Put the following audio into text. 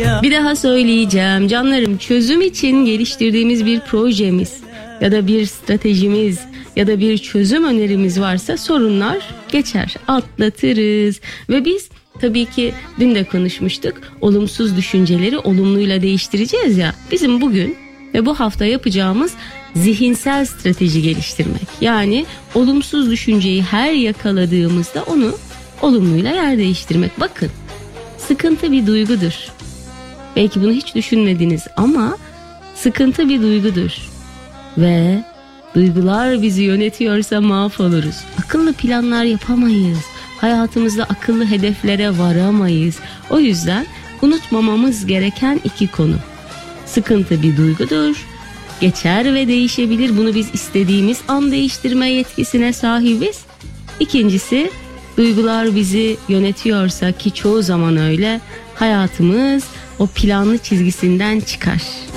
Bir daha söyleyeceğim canlarım, çözüm için geliştirdiğimiz bir projemiz ya da bir stratejimiz ya da bir çözüm önerimiz varsa sorunlar geçer, atlatırız. Ve biz tabii ki dün de konuşmuştuk, olumsuz düşünceleri olumluyla değiştireceğiz ya. Bizim bugün ve bu hafta yapacağımız zihinsel strateji geliştirmek. Yani olumsuz düşünceyi her yakaladığımızda onu olumluyla yer değiştirmek. Bakın, sıkıntı bir duygudur. Belki bunu hiç düşünmediniz ama sıkıntı bir duygudur. Ve duygular bizi yönetiyorsa mahvoluruz. Akıllı planlar yapamayız. Hayatımızda akıllı hedeflere varamayız. O yüzden unutmamamız gereken iki konu. Sıkıntı bir duygudur. Geçer ve değişebilir. Bunu biz istediğimiz an değiştirme yetkisine sahibiz. İkincisi, duygular bizi yönetiyorsa, ki çoğu zaman öyle, hayatımız o planlı çizgisinden çıkar.